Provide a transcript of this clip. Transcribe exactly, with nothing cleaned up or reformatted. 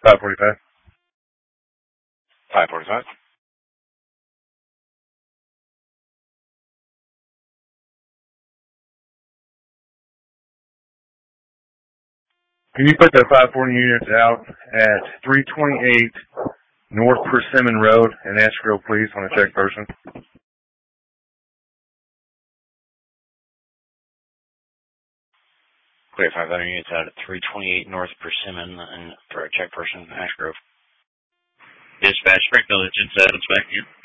five forty-five. five forty-five. Can you put the five forty units out at three twenty-eight North Persimmon Road in Ash Grove, please, on a check person? Clear five hundred units out at three twenty-eight North Persimmon and for a check person, Ash Grove. Dispatch, Springfield, it's in Saddles back here.